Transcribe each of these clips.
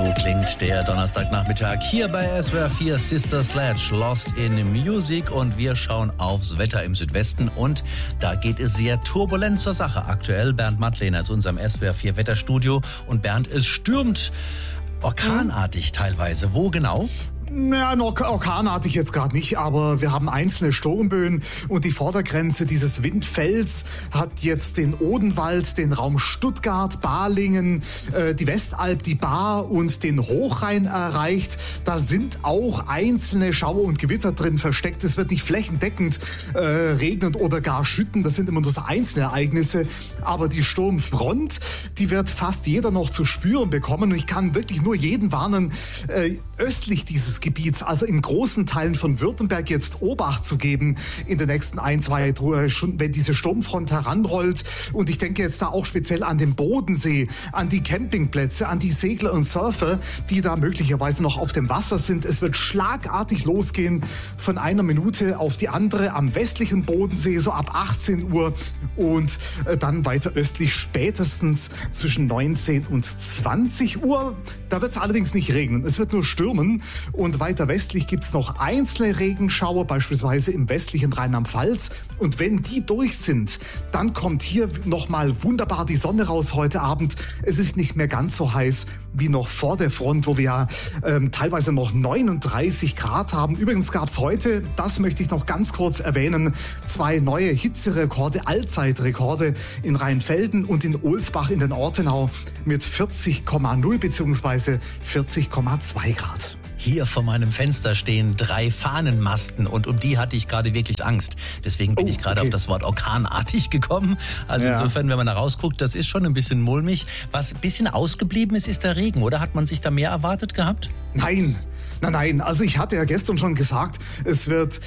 klingt der Donnerstagnachmittag hier bei SWR 4 Sister Sledge, Lost in Music, und wir schauen aufs Wetter im Südwesten und da geht es sehr turbulent zur Sache. Aktuell Bernd Mattlehner ist unserem SWR 4 Wetterstudio und Bernd, es stürmt orkanartig teilweise. Wo genau? Ja, orkanartig jetzt gerade nicht, aber wir haben einzelne Sturmböen und die Vordergrenze dieses Windfelds hat jetzt den Odenwald, den Raum Stuttgart, Balingen, die Westalb, die Baar und den Hochrhein erreicht. Da sind auch einzelne Schauer und Gewitter drin versteckt. Es wird nicht flächendeckend regnen oder gar schütten. Das sind immer nur so einzelne Ereignisse. Aber die Sturmfront, die wird fast jeder noch zu spüren bekommen. Und ich kann wirklich nur jeden warnen, östlich dieses Gebiets, also in großen Teilen von Württemberg, jetzt Obacht zu geben in den nächsten 1-2 Stunden, wenn diese Sturmfront heranrollt. Und ich denke jetzt da auch speziell an den Bodensee, an die Campingplätze, an die Segler und Surfer, die da möglicherweise noch auf dem Wasser sind. Es wird schlagartig losgehen von einer Minute auf die andere am westlichen Bodensee, so ab 18 Uhr und dann weiter östlich spätestens zwischen 19 und 20 Uhr. Da wird es allerdings nicht regnen, es wird nur stürmen. Und weiter westlich gibt es noch einzelne Regenschauer, beispielsweise im westlichen Rheinland-Pfalz. Und wenn die durch sind, dann kommt hier nochmal wunderbar die Sonne raus heute Abend. Es ist nicht mehr ganz so heiß wie noch vor der Front, wo wir ja teilweise noch 39 Grad haben. Übrigens gab es heute, das möchte ich noch ganz kurz erwähnen, 2 neue Hitzerekorde, Allzeitrekorde in Rheinfelden und in Ohlsbach in den Ortenau mit 40,0 bzw. 40,2 Grad. Hier vor meinem Fenster stehen 3 Fahnenmasten und um die hatte ich gerade wirklich Angst. Deswegen bin ich gerade auf das Wort orkanartig gekommen. Also insofern, wenn man da rausguckt, das ist schon ein bisschen mulmig. Was ein bisschen ausgeblieben ist, ist der Regen, oder? Hat man sich da mehr erwartet gehabt? Nein. Also ich hatte ja gestern schon gesagt, es wird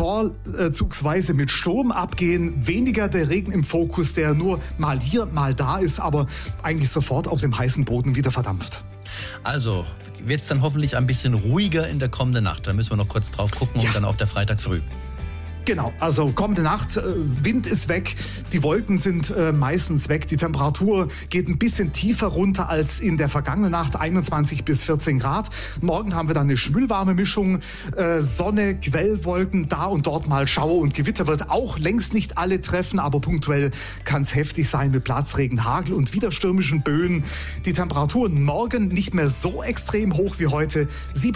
vorzugsweise mit Sturm abgehen. Weniger der Regen im Fokus, der nur mal hier, mal da ist, aber eigentlich sofort auf dem heißen Boden wieder verdampft. Also wird es dann hoffentlich ein bisschen ruhiger in der kommenden Nacht. Da müssen wir noch kurz drauf gucken und dann auch der Freitag früh. Genau, also kommende Nacht, Wind ist weg, die Wolken sind meistens weg, die Temperatur geht ein bisschen tiefer runter als in der vergangenen Nacht, 21 bis 14 Grad. Morgen haben wir dann eine schwülwarme Mischung, Sonne, Quellwolken, da und dort mal Schauer und Gewitter, wird auch längst nicht alle treffen, aber punktuell kann es heftig sein mit Platzregen, Hagel und wieder stürmischen Böen. Die Temperaturen morgen nicht mehr so extrem hoch wie heute,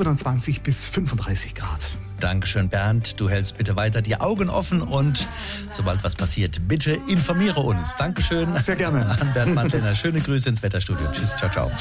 27 bis 35 Grad. Dankeschön, Bernd. Du hältst bitte weiter die Augen offen und sobald was passiert, bitte informiere uns. Dankeschön. Sehr gerne. An Bernd Mattlehner. Schöne Grüße ins Wetterstudio. Tschüss, ciao, ciao.